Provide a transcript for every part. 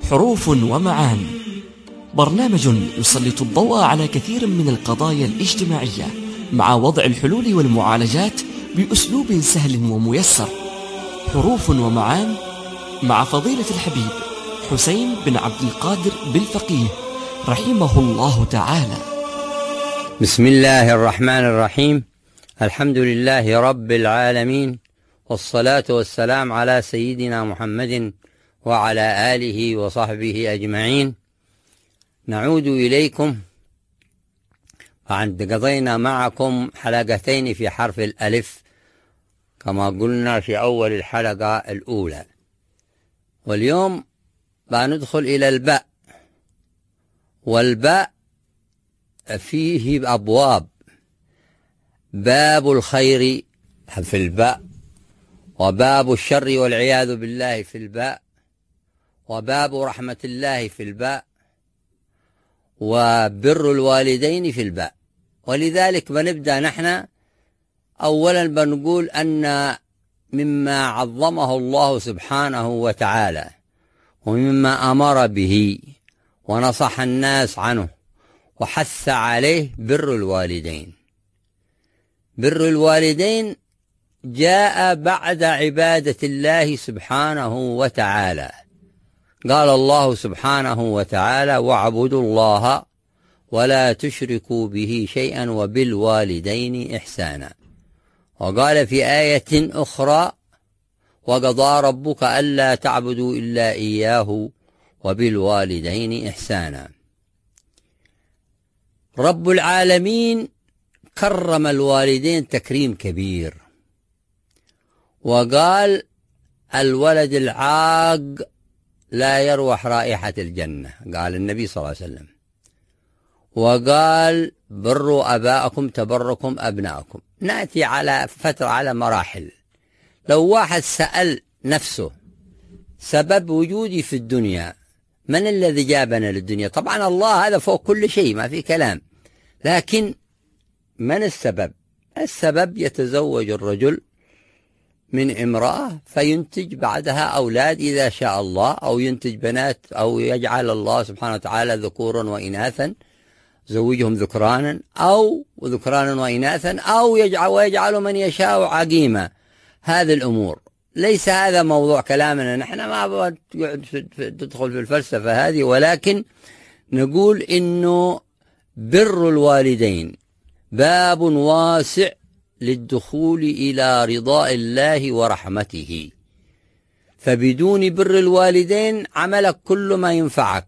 حروف ومعان، برنامج يسلط الضوء على كثير من القضايا الاجتماعية مع وضع الحلول والمعالجات بأسلوب سهل وميسر. حروف ومعان مع فضيلة الحبيب حسين بن عبد القادر بالفقيه رحمه الله تعالى. بسم الله الرحمن الرحيم. الحمد لله رب العالمين، والصلاة والسلام على سيدنا محمد وعلى آله وصحبه أجمعين. نعود إليكم بعد قضينا معكم حلقتين في حرف الألف كما قلنا في أول الحلقة الأولى، واليوم بندخل إلى الباء، والباء فيه أبواب: باب الخير في الباء، وباب الشر والعياذ بالله في الباء، وباب رحمة الله في الباء، وبر الوالدين في الباء. ولذلك بنبدأ نحن أولا بنقول أن مما عظمه الله سبحانه وتعالى ومما أمر به ونصح الناس عنه وحث عليه بر الوالدين. بر الوالدين جاء بعد عبادة الله سبحانه وتعالى. قال الله سبحانه وتعالى: واعبدوا الله ولا تشركوا به شيئا وبالوالدين إحسانا. وقال في آية أخرى: وقضى ربك ألا تعبدوا إلا إياه وبالوالدين إحسانا. رب العالمين كرم الوالدين تكريم كبير، وقال: الولد العاق لا يروح رائحة الجنة، قال النبي صلى الله عليه وسلم. وقال: بروا أباءكم تبركم أبناءكم. نأتي على فترة على مراحل. لو واحد سأل نفسه سبب وجودي في الدنيا، من الذي جابنا للدنيا؟ طبعا الله، هذا فوق كل شيء ما في كلام، لكن من السبب؟ السبب يتزوج الرجل من امرأة فينتج بعدها أولاد إذا شاء الله، أو ينتج بنات، أو يجعل الله سبحانه وتعالى ذكورا وإناثا، زوجهم ذكرانا أو ذكرانا وإناثا، أو يجعل من يشاء عقيما. هذه الأمور ليس هذا موضوع كلامنا، نحن ما تدخل في الفلسفة هذه، ولكن نقول إنه بر الوالدين باب واسع للدخول إلى رضاء الله ورحمته. فبدون بر الوالدين عملك كل ما ينفعك.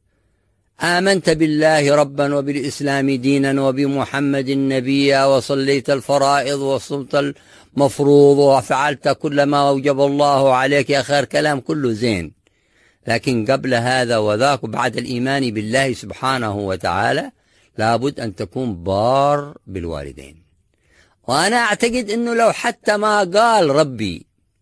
آمنت بالله ربا وبالإسلام دينا وبمحمد نبيا، وصليت الفرائض وصمت المفروض وفعلت كل ما أوجب الله عليك، يا خير كلام كله زين. لكن قبل هذا وذاك بعد الإيمان بالله سبحانه وتعالى لابد أن تكون بار بالوالدين. وأنا أعتقد أنه لو حتى ما قال ربي،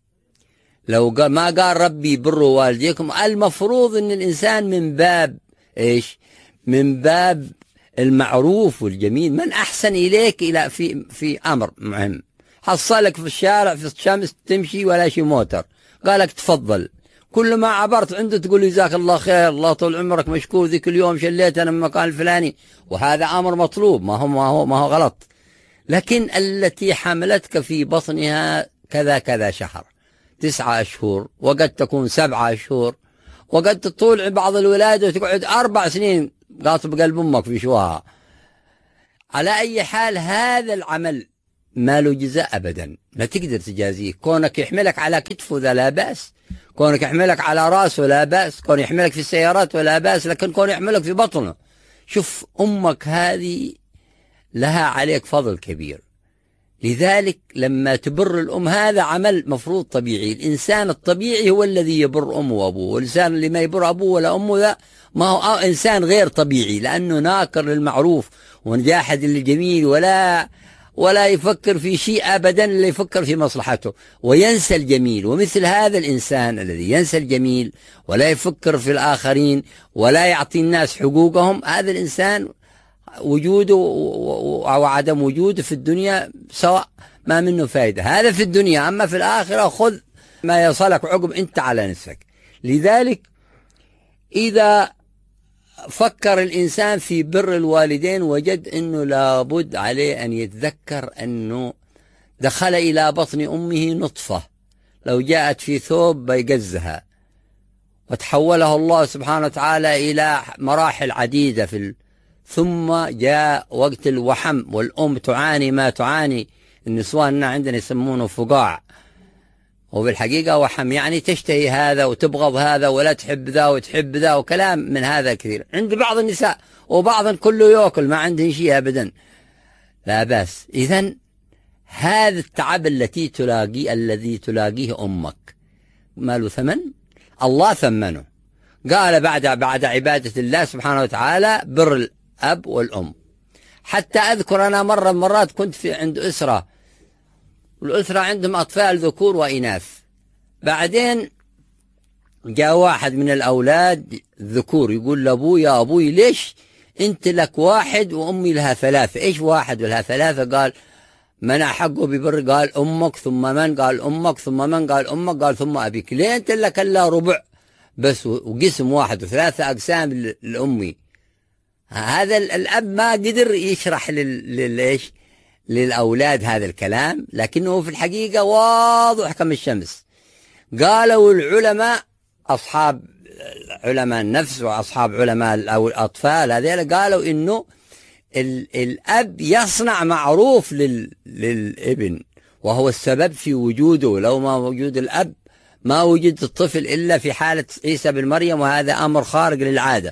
ما قال ربي بروا والديكم، المفروض أن الإنسان من باب إيش؟ من باب المعروف والجميل. من أحسن إليك إلى في أمر مهم، حصلك في الشارع في الشمس تمشي ولا شي موتر، قالك تفضل، كل ما عبرت عنده تقول جزاك الله خير، الله طول عمرك مشكور، ذيك اليوم شليت أنا من المكان الفلاني، وهذا أمر مطلوب، ما هو غلط. لكن التي حملتك في بطنها كذا كذا شهر، 9 أشهر، وقد تكون 7 أشهر، وقد تطول بعض الولادة وتقعد 4 سنين قاطب قلب أمك في شواها. على أي حال هذا العمل ما له جزاء أبدا، لا تقدر تجازيه. كونك يحملك على كتفه ذا لا بأس، كونك يحملك على رأسه لا بأس، كون يحملك في السيارات ولا بأس، لكن كون يحملك في بطنه، شوف أمك هذه لها عليك فضل كبير. لذلك لما تبر الأم هذا عمل مفروض طبيعي. الإنسان الطبيعي هو الذي يبر أمه وأبوه، والإنسان اللي ما يبر أبوه ولا أمه ذا ما هو إنسان غير طبيعي، لأنه ناكر للمعروف ونجاحد للجميل، ولا يفكر في شيء أبدا إلا يفكر في مصلحته وينسى الجميل. ومثل هذا الإنسان الذي ينسى الجميل ولا يفكر في الآخرين ولا يعطي الناس حقوقهم، هذا الإنسان وجوده أو عدم وجوده في الدنيا سواء، ما منه فائدة. هذا في الدنيا، أما في الآخرة خذ ما يصلك عقب أنت على نفسك. لذلك إذا فكر الإنسان في بر الوالدين وجد أنه لابد عليه أن يتذكر أنه دخل إلى بطن أمه نطفة لو جاءت في ثوب بيجزها، وتحوله الله سبحانه وتعالى إلى مراحل عديدة ثم جاء وقت الوحم والأم تعاني ما تعاني. النسوان عندنا يسمونه فقاع، وبالحقيقة وحم يعني تشتهي هذا وتبغض هذا ولا تحب ذا وتحب ذا وكلام من هذا كثير عند بعض النساء، وبعض كله يأكل ما عندهم شيء أبدا، لا بأس. إذن هذا التعب الذي تلاقيه أمك ما له ثمن؟ الله ثمنه. قال بعد عبادة الله سبحانه وتعالى بر الأب والأم. حتى أذكر أنا مرة من مرات كنت عند أسرة، والأسرة عندهم أطفال ذكور وإناث. بعدين جاء واحد من الأولاد الذكور يقول لأبوي يا أبوي ليش أنت لك واحد وأمي لها ثلاثة؟ إيش واحد ولها ثلاثة؟ قال من أحقه ببر؟ قال أمك، ثم من؟ قال أمك، ثم من؟ قال أمك، قال ثم أبيك. ليه أنت لك إلا ربع بس وقسم واحد وثلاثة أقسام لأمي؟ هذا الأب ما قدر يشرح للأولاد هذا الكلام، لكنه في الحقيقة واضح كم الشمس. قالوا العلماء أصحاب علماء النفس وأصحاب علماء الأطفال هذول قالوا إنه الأب يصنع معروف للابن، وهو السبب في وجوده. لو ما وجود الأب ما وجد الطفل إلا في حالة عيسى بن مريم، وهذا أمر خارق للعادة.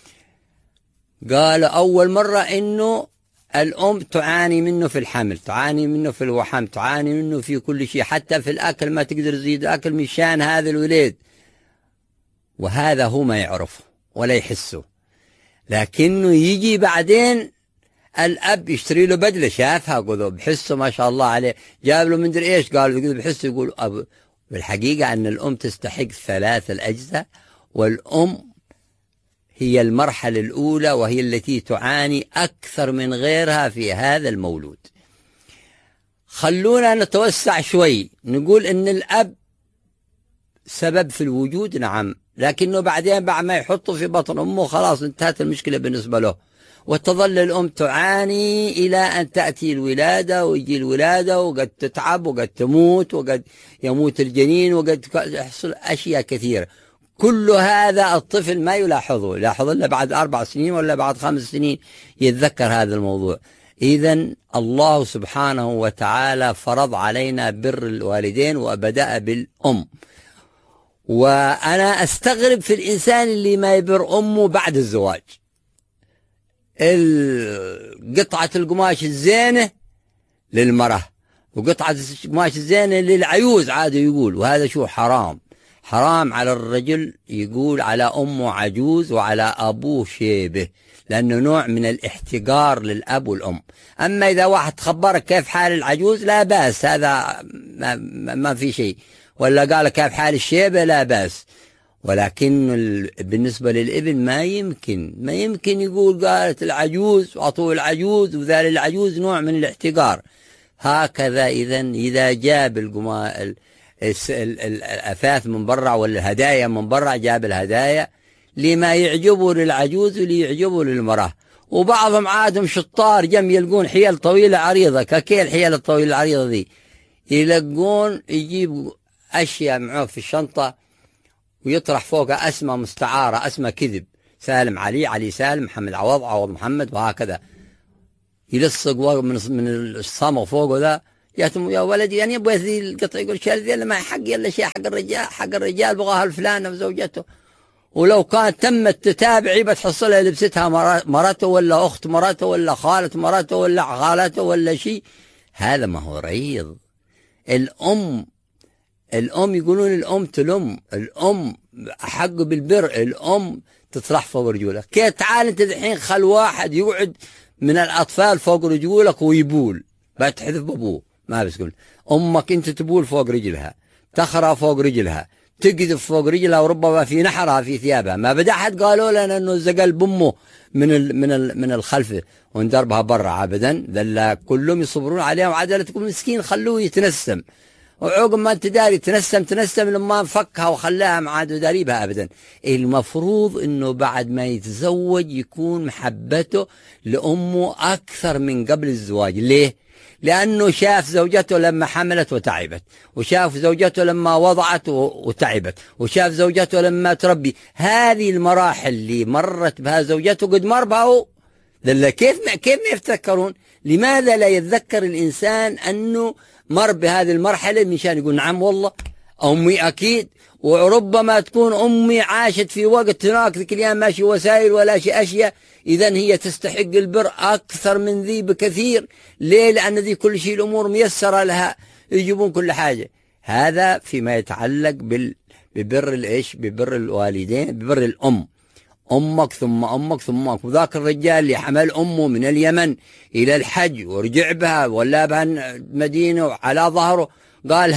قال أول مرة إنه الأم تعاني منه في الحمل، تعاني منه في الوحم، تعاني منه في كل شيء، حتى في الأكل ما تقدر تزيد أكل مشان هذا الوليد، وهذا هو ما يعرفه ولا يحسه. لكنه يجي بعدين الأب يشتري له بدلة شافها قذو بحسه ما شاء الله عليه، جاب له مدري إيش قال بحسه، يقول أبو. بالحقيقة أن الأم تستحق ثلاث الأجزاء، والأم هي المرحلة الأولى وهي التي تعاني أكثر من غيرها في هذا المولود. خلونا نتوسع شوي، نقول إن الأب سبب في الوجود، نعم، لكنه بعدين بعد ما يحطه في بطن أمه خلاص انتهت المشكلة بالنسبة له، وتظل الأم تعاني إلى أن تأتي الولادة، ويجي الولادة وقد تتعب وقد تموت وقد يموت الجنين وقد يحصل أشياء كثيرة. كل هذا الطفل ما يلاحظه إلا بعد 4 سنين ولا بعد 5 سنين يتذكر هذا الموضوع. إذن الله سبحانه وتعالى فرض علينا بر الوالدين وبدأ بالأم. وأنا أستغرب في الإنسان اللي ما يبر أمه بعد الزواج. قطعة القماش الزينة للمرأة وقطعة القماش الزينة للعيوز عادة يقول، وهذا شو حرام. حرام على الرجل يقول على أمه عجوز وعلى أبوه شيبه، لأنه نوع من الاحتقار للأب والأم. أما إذا واحد خبرك كيف حال العجوز لا بأس، هذا ما في شيء، ولا قال كيف حال الشيبة لا بأس. ولكن بالنسبة للابن ما يمكن يقول قالت العجوز وأطول العجوز، وذا العجوز نوع من الاحتقار. هكذا إذا جاب الأثاث من برا ولا الهدايا من برا، جاب الهدايا لما يعجبه للعجوز واللي يعجبه للمرأة. وبعضهم عادهم شطار جم يلقون حيل طويلة عريضة ككيل الحيل الطويلة العريضة ذي، يلقون يجيب أشياء معه في الشنطة ويطرح فوقها أسماء مستعارة، أسماء كذب، سالم علي، علي سالم، محمد عوض، عوض محمد، وهكذا يلصق من الصمغ فوقه ذا. يا ولدي يعني يبغى ذي القطع، يقول شال ذي ما حق يلا شيء حق الرجال بغاها الفلانة وزوجته. ولو كانت تمت تتابعي بتحصلها لبستها مرته ولا أخت مرته ولا خالة مرته ولا خالته ولا شيء. هذا ما هو ريض. الأم يقولون الأم تلم، الأم أحق بالبر، الأم تطرح فوق رجولك. كيف تعال أنت الحين خل واحد يقعد من الأطفال فوق رجولك ويبول، بتحذف بابوه ما بتقول. أمك أنت تبول فوق رجلها، تخرى فوق رجلها، تقذف فوق رجلها، وربما في نحرها في ثيابها. ما بدا أحد قالوا لنا أنه زقل بأمه من الخلف وندربها برا أبدا، ذلا كلهم يصبرون عليها. وعدلتكم مسكين خلوه يتنسم، وعقب ما انت داري تنسم لما انفكها وخلاها ما عاد داري بها ابدا. المفروض انه بعد ما يتزوج يكون محبته لامه اكثر من قبل الزواج. ليه؟ لانه شاف زوجته لما حملت وتعبت، وشاف زوجته لما وضعت وتعبت، وشاف زوجته لما تربي. هذه المراحل اللي مرت بها زوجته قد مر بها هو. كيف ما يفتكرون؟ لماذا لا يتذكر الإنسان أنه مر بهذه المرحلة مشان يقول نعم والله أمي أكيد. وربما تكون أمي عاشت في وقت هناك ذيك الأيام ما شي وسائل ولا شي أشياء، إذن هي تستحق البر أكثر من ذي بكثير. ليه؟ لأن ذي كل شيء الأمور ميسرة لها، يجيبون كل حاجة. هذا فيما يتعلق ببر الإيش؟ ببر الوالدين، ببر الأم. أمك ثم أمك ثم أمك. وذاك الرجال اللي حمل أمه من اليمن إلى الحج ورجع بها ولا بها المدينة وعلى ظهره، قال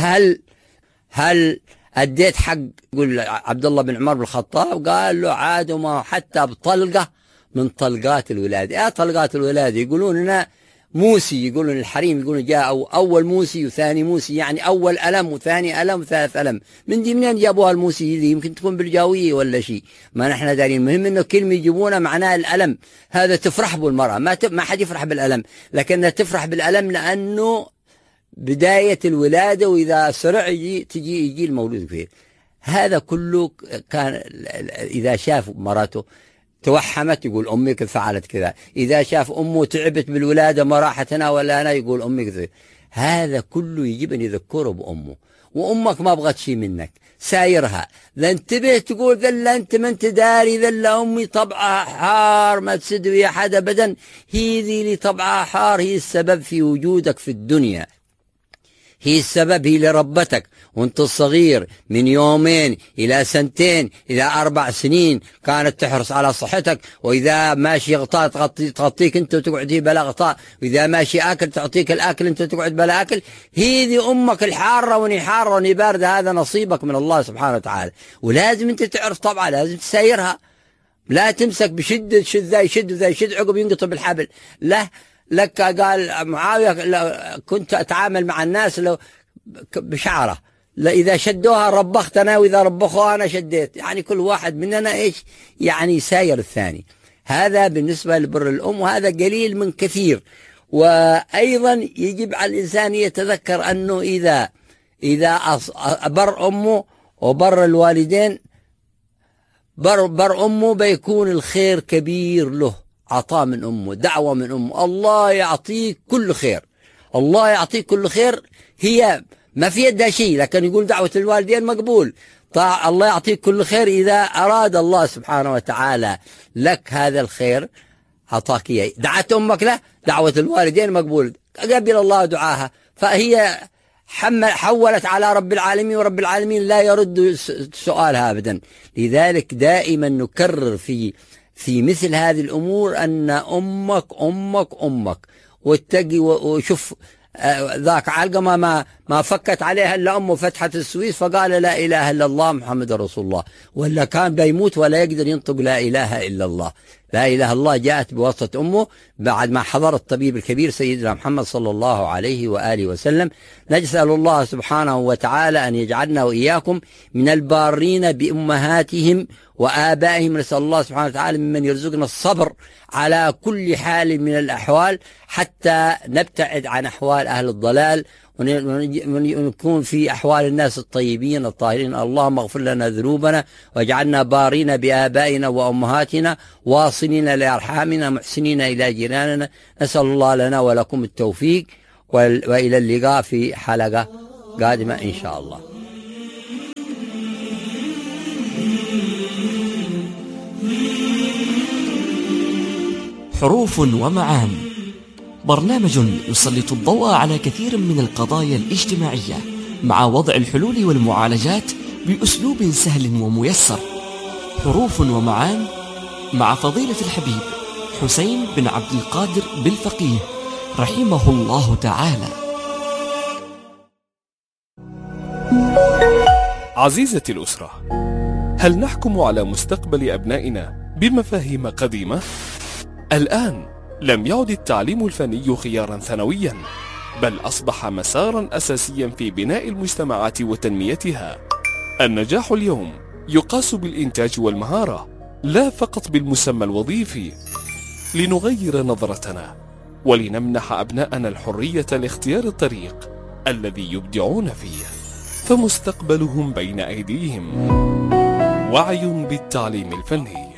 هل أديت حق؟ يقول عبد الله بن عمر بن الخطاب قال له عاد ما حتى بطلقة من طلقات الولادة. طلقات الولادة يقولون لنا موسي، يقولون الحريم، يقولون جاء أول موسي وثاني موسي، يعني أول ألم وثاني ألم وثالث ألم. من دي منين جابوها الموسي دي؟ يمكن تكون بالجاوية ولا شيء، ما نحن دارين. المهم إنه كلمة يجيبونها معناها الألم. هذا تفرح بالمرأة، ما حد يفرح بالألم، لكنها تفرح بالألم لأنه بداية الولادة، وإذا سرع يجي المولود فيه. هذا كله كان إذا شاف مراته توحمت يقول أمي كيف فعلت كذا، إذا شاف أمه تعبت بالولادة ما راحتنا ولا أنا يقول أمي كذا. هذا كله يجب أن يذكره بأمه. وأمك ما بغت شيء منك، سايرها، لا انتبه تقول ذلا أنت ما أنت داري، ذلا أمي طبعها حار ما تسدوي أحد أبدا. هي ذي اللي طبعها حار، هي السبب في وجودك في الدنيا، هي السبب، هي اللي ربتك وانت الصغير من يومين إلى سنتين إلى 4 سنين، كانت تحرص على صحتك، وإذا ماشي غطاء تغطيك أنت وتقعد هي بلا غطاء، وإذا ماشي آكل تعطيك الآكل أنت تقعد بلا أكل. هي ذي أمك الحارة وني حارة وني باردة، هذا نصيبك من الله سبحانه وتعالى. ولازم أنت تعرف طبعا، لازم تسايرها، لا تمسك بشدة شد ذا يشد وذا يشد عقب ينقطع بالحبل. لا لك قال معاوية كنت أتعامل مع الناس لو بشعره، لا إذا شدوها ربخت أنا وإذا ربخوها أنا شديت. يعني كل واحد مننا إيش يعني ساير الثاني. هذا بالنسبة لبر الأم، وهذا قليل من كثير. وأيضا يجب على الإنسان يتذكر أنه إذا بر أمه وبر الوالدين، بر أمه بيكون الخير كبير له، عطاء من أمه، دعوة من أمه، الله يعطيك كل خير، الله يعطيك كل خير. هي ما في يدها شيء، لكن يقول دعوة الوالدين مقبول. الله يعطيك كل خير إذا أراد الله سبحانه وتعالى لك هذا الخير أعطاك إياه. دعت أمك له، دعوة الوالدين مقبول، قبل الله دعاها. فهي حولت على رب العالمين، ورب العالمين لا يرد سؤالها أبدا. لذلك دائما نكرر في مثل هذه الأمور أن أمك أمك أمك. واتقي وشوف ذاك علقمة ما فكت عليها إلا أمه فتحت السويس فقال لا إله إلا الله محمد رسول الله، ولا كان بيموت ولا يقدر ينطق لا إله إلا الله. لا إله إلا الله جاءت بواسطة أمه بعد ما حضر الطبيب الكبير سيدنا محمد صلى الله عليه وآله وسلم. نسأل الله سبحانه وتعالى أن يجعلنا وإياكم من البارين بأمهاتهم وآبائهم. نسأل الله سبحانه وتعالى ممن يرزقنا الصبر على كل حال من الأحوال، حتى نبتعد عن أحوال أهل الضلال ونكون في أحوال الناس الطيبين الطاهرين. اللهم اغفر لنا ذنوبنا واجعلنا بارين بآبائنا وأمهاتنا، واصلين لأرحامنا، محسنين إلى جيراننا. نسأل الله لنا ولكم التوفيق، وإلى اللقاء في حلقة قادمة إن شاء الله. حروف ومعاني، برنامج يسلط الضوء على كثير من القضايا الاجتماعية مع وضع الحلول والمعالجات بأسلوب سهل وميسر. حروف ومعاني مع فضيلة الحبيب حسين بن عبد القادر بالفقيه رحمه الله تعالى. عزيزتي الأسرة، هل نحكم على مستقبل أبنائنا بمفاهيم قديمة؟ الآن لم يعد التعليم الفني خيارا ثانويا، بل أصبح مسارا أساسيا في بناء المجتمعات وتنميتها. النجاح اليوم يقاس بالإنتاج والمهارة، لا فقط بالمسمى الوظيفي. لنغير نظرتنا ولنمنح أبناءنا الحرية لاختيار الطريق الذي يبدعون فيه، فمستقبلهم بين أيديهم. وعي بالتعليم الفني.